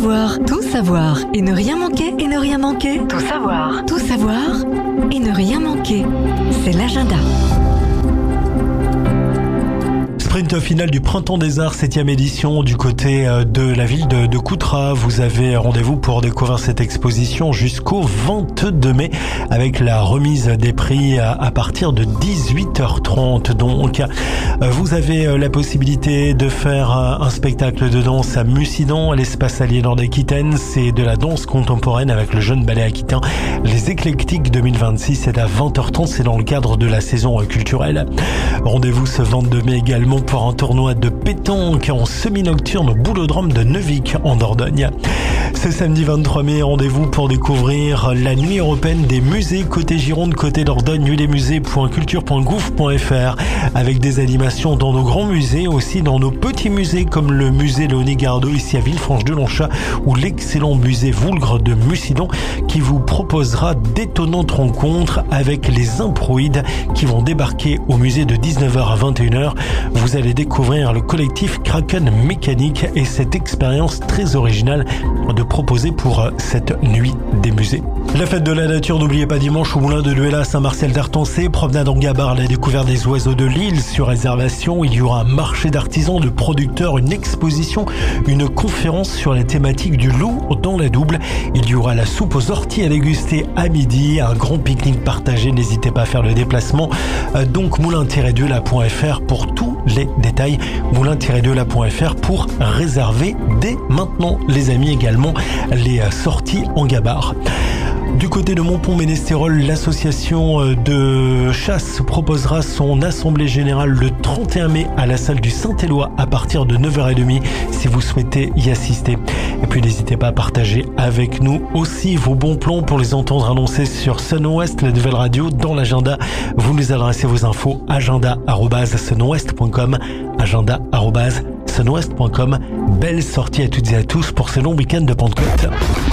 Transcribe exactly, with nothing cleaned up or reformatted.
savoir, tout savoir et ne rien manquer et ne rien manquer. Tout savoir, tout savoir et ne rien manquer. C'est l'agenda. Sprint final du Printemps des Arts, septième édition du côté de la ville de, de Coutras. Vous avez rendez-vous pour découvrir cette exposition jusqu'au vingt-deux mai avec la remise des prix à, à partir de dix-huit heures trente. Donc, vous avez la possibilité de faire un spectacle de danse à Mussidan, à l'espace Aliénor d'Aquitaine. C'est de la danse contemporaine avec le jeune ballet aquitain. Les Éclectiques deux mille vingt-six, c'est à vingt heures trente. C'est dans le cadre de la saison culturelle. Rendez-vous ce vingt-deux mai également pour un tournoi de pétanque en semi-nocturne au Boulodrome de Neuvic en Dordogne. Ce samedi vingt-trois mai, rendez-vous pour découvrir la nuit européenne des musées côté Gironde, côté Dordogne, nuit des musées point culture point gouv point fr avec des animations dans nos grands musées, aussi dans nos petits musées comme le musée Léonie Gardot ici à Villefranche-de-Longchat ou l'excellent musée Voulgre de Mussidan qui vous proposera d'étonnantes rencontres avec les improïdes qui vont débarquer au musée de dix-neuf heures à vingt et une heures. Vous allez découvrir le collectif Kraken Mécanique et cette expérience très originale de proposer pour cette nuit des musées. La fête de la nature, n'oubliez pas dimanche au Moulin de Luella à Saint-Martial-d'Artancé, promenade en Gabarre, la découverte des oiseaux de l'île sur réservation. Il y aura un marché d'artisans, de producteurs, une exposition, une conférence sur la thématique du loup dans la Double. Il y aura la soupe aux orties à déguster à midi, un grand pique-nique partagé. N'hésitez pas à faire le déplacement. Donc moulin tiret duela point fr pour tous les détails. moulin tiret duela point fr pour réserver dès maintenant, les amis, également les sorties en Gabarre. Du côté de Montpont-Ménestérol, l'association de chasse proposera son assemblée générale le trente et un mai à la salle du Saint-Éloi à partir de neuf heures trente si vous souhaitez y assister. Et puis n'hésitez pas à partager avec nous aussi vos bons plans pour les entendre annoncer sur Sun Ouest, la nouvelle radio dans l'agenda. Vous nous adressez vos infos agenda arobase sunouest point com, agenda arobase sunouest point com. Belle sortie à toutes et à tous pour ce long week-end de Pentecôte.